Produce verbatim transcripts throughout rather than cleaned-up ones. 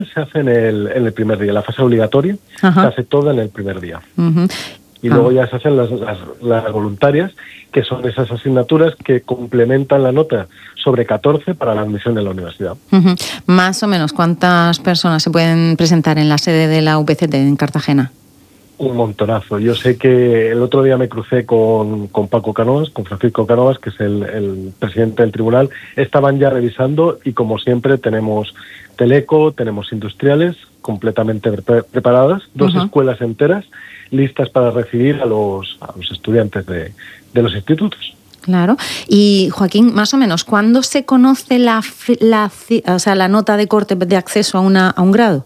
se hace en el, en el primer día. La fase obligatoria Ajá. se hace toda en el primer día. Uh-huh. Y ah. luego ya se hacen las, las, las voluntarias, que son esas asignaturas que complementan la nota sobre catorce para la admisión de la universidad. Uh-huh. Más o menos, ¿cuántas personas se pueden presentar en la sede de la U P C T en Cartagena? Un montonazo. Yo sé que el otro día me crucé con, con Paco Cánovas, con Francisco Cánovas, que es el, el presidente del tribunal. Estaban ya revisando y, como siempre, tenemos Teleco, tenemos industriales completamente pre- preparadas, dos uh-huh. escuelas enteras listas para recibir a los, a los estudiantes de, de los institutos. Claro. Y, Joaquín, más o menos, ¿cuándo se conoce la, la, o sea, la nota de corte de acceso a, una, a un grado?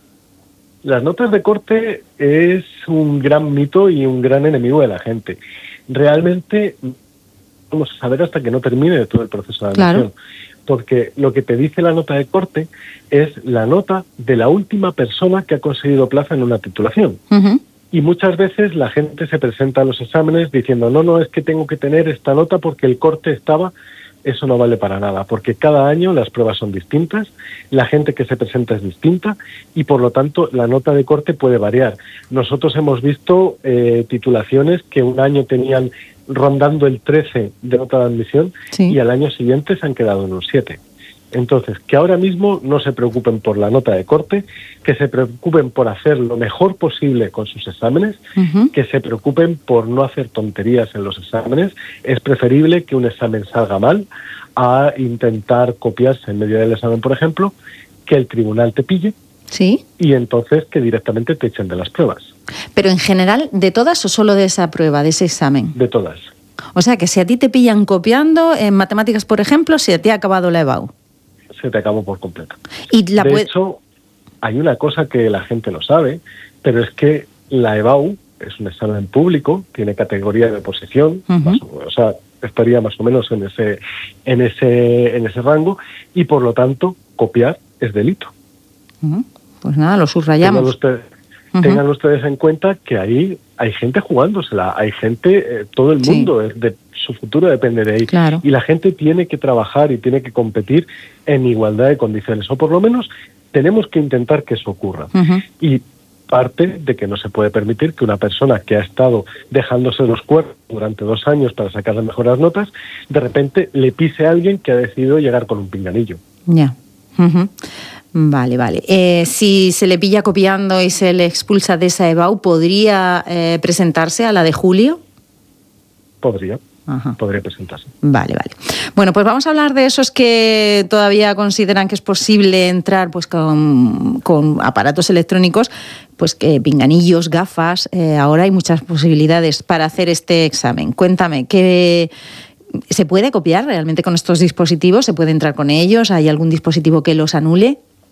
Las notas de corte es un gran mito y un gran enemigo de la gente. Realmente no vamos a saber hasta que no termine todo el proceso de admisión. Claro. Porque lo que te dice la nota de corte es la nota de la última persona que ha conseguido plaza en una titulación. Uh-huh. Y muchas veces la gente se presenta a los exámenes diciendo, no, no, es que tengo que tener esta nota porque el corte estaba... Eso no vale para nada, porque cada año las pruebas son distintas, la gente que se presenta es distinta y, por lo tanto, la nota de corte puede variar. Nosotros hemos visto eh, titulaciones que un año tenían rondando el trece de nota de admisión sí. y al año siguiente se han quedado en un siete. Entonces, que ahora mismo no se preocupen por la nota de corte, que se preocupen por hacer lo mejor posible con sus exámenes, uh-huh. que se preocupen por no hacer tonterías en los exámenes. Es preferible que un examen salga mal a intentar copiarse en medio del examen, por ejemplo, que el tribunal te pille ¿Sí? y entonces que directamente te echen de las pruebas. ¿Pero en general de todas o solo de esa prueba, de ese examen? De todas. O sea, que si a ti te pillan copiando, en matemáticas, por ejemplo, se te ha acabado la EBAU. Se te acabó por completo. Y la de puede... hecho, hay una cosa que la gente no sabe, pero es que la EBAU es un examen público, tiene categoría de oposición, uh-huh. más, o sea, estaría más o menos en ese, en ese, en ese rango, y por lo tanto, copiar es delito. Uh-huh. Pues nada, lo subrayamos. Tengan ustedes, uh-huh. tengan ustedes en cuenta que ahí hay gente jugándosela, hay gente, eh, todo el mundo, sí. es de, su futuro depende de ahí. Claro. Y la gente tiene que trabajar y tiene que competir en igualdad de condiciones, o por lo menos tenemos que intentar que eso ocurra. Uh-huh. Y parte de que no se puede permitir que una persona que ha estado dejándose los cuernos durante dos años para sacar las mejores notas, de repente le pise a alguien que ha decidido llegar con un pinganillo. Ya. Yeah. Uh-huh. Vale, vale. Eh, si se le pilla copiando y se le expulsa de esa EBAU, ¿podría eh, presentarse a la de julio? Podría. Ajá. Podría presentarse. Vale, vale. Bueno, pues vamos a hablar de esos que todavía consideran que es posible entrar pues con, con aparatos electrónicos, pues que pinganillos, gafas. Eh, ahora hay muchas posibilidades para hacer este examen. Cuéntame, ¿qué, ¿se puede copiar realmente con estos dispositivos? ¿Se puede entrar con ellos? ¿Hay algún dispositivo que los anule?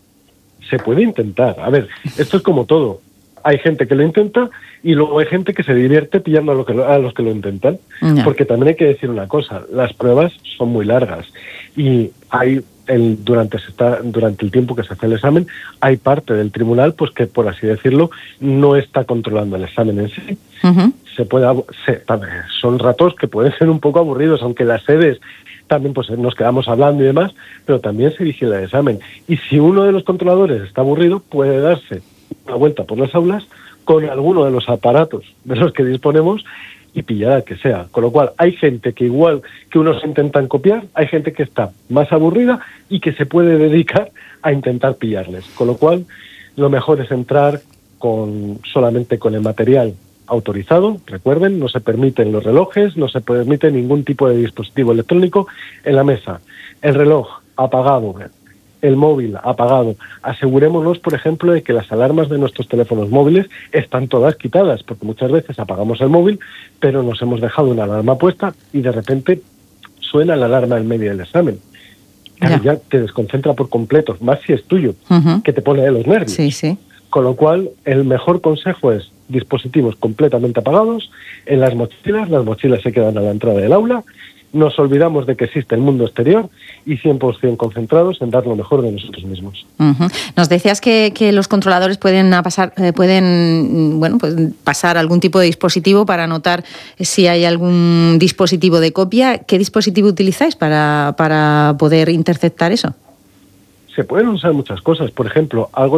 Se puede intentar. A ver, esto es como todo. Hay gente que lo intenta y luego hay gente que se divierte pillando a, lo que, a los que lo intentan. No. Porque también hay que decir una cosa, las pruebas son muy largas y hay el, durante, se está, durante el tiempo que se hace el examen, hay parte del tribunal pues que, por así decirlo, no está controlando el examen en sí. Uh-huh. Se puede, se, son ratos que pueden ser un poco aburridos, aunque las sedes también pues nos quedamos hablando y demás, pero también se vigila el examen. Y si uno de los controladores está aburrido, puede darse una vuelta por las aulas con alguno de los aparatos de los que disponemos y pillar al que sea. Con lo cual, hay gente que igual que unos intentan copiar, hay gente que está más aburrida y que se puede dedicar a intentar pillarles. Con lo cual, lo mejor es entrar con solamente con el material autorizado. Recuerden, no se permiten los relojes, no se permite ningún tipo de dispositivo electrónico en la mesa. El reloj apagado, el móvil apagado. Asegurémonos, por ejemplo, de que las alarmas de nuestros teléfonos móviles están todas quitadas, porque muchas veces apagamos el móvil, pero nos hemos dejado una alarma puesta y de repente suena la alarma en medio del examen. Ya, ya te desconcentra por completo, más si es tuyo, uh-huh. que te pone de los nervios. Sí, sí. Con lo cual, el mejor consejo es dispositivos completamente apagados, en las mochilas, las mochilas se quedan a la entrada del aula, nos olvidamos de que existe el mundo exterior y cien por ciento concentrados en dar lo mejor de nosotros mismos. Uh-huh. Nos decías que, que los controladores pueden, pasar, eh, pueden bueno, pues pasar algún tipo de dispositivo para notar si hay algún dispositivo de copia. ¿Qué dispositivo utilizáis para, para poder interceptar eso? se pueden usar muchas cosas. Por ejemplo, algo